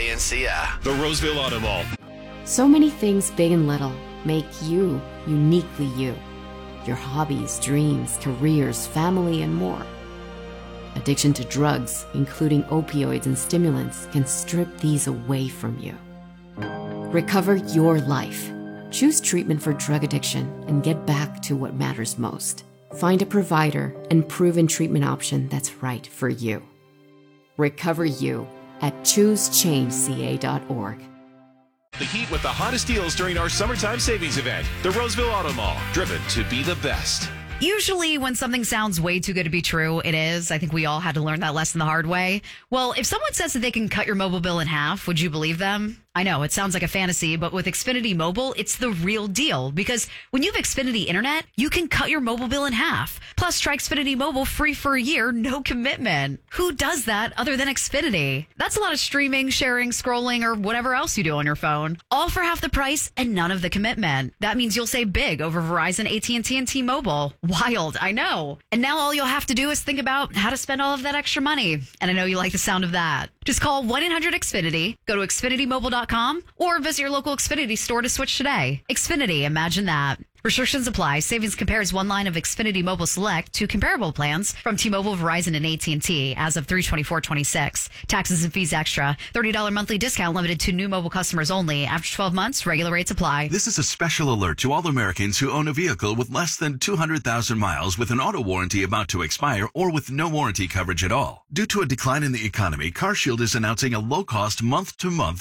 Agencia. The Roseville Auto Mall. So many things big and little make you uniquely you. Your hobbies, dreams, careers, family, and more. Addiction to drugs, including opioids and stimulants, can strip these away from you. Recover your life. Choose treatment for drug addiction and get back to what matters most. Find a provider and proven treatment option that's right for you. Recover you at choosechangeca.org. The Heat with the hottest deals during our summertime savings event. The Roseville Auto Mall. Driven to be the best. Usually when something sounds way too good to be true, it is. I think we all had to learn that lesson the hard way. Well, if someone says that they can cut your mobile bill in half, would you believe them? I know it sounds like a fantasy, but with Xfinity Mobile, it's the real deal. Because when you have Xfinity Internet, you can cut your mobile bill in half. Plus, try Xfinity Mobile free for a year, no commitment. Who does that other than Xfinity? That's a lot of streaming, sharing, scrolling, or whatever else you do on your phone. All for half the price and none of the commitment. That means you'll save big over Verizon, AT&T, and T-Mobile. Wild, I know. And now all you'll have to do is think about how to spend all of that extra money. And I know you like the sound of that. Just call 1-800-XFINITY, go to XfinityMobile.com, or visit your local Xfinity store to switch today. Xfinity, imagine that. Restrictions apply. Savings compares one line of Xfinity Mobile Select to comparable plans from T-Mobile, Verizon, and AT&T as of 3/24/26. Taxes and fees extra. $30 monthly discount limited to new mobile customers only. After 12 months, regular rates apply. This is a special alert to all Americans who own a vehicle with less than 200,000 miles with an auto warranty about to expire or with no warranty coverage at all. Due to a decline in the economy, CarShield is announcing a low-cost month-to-month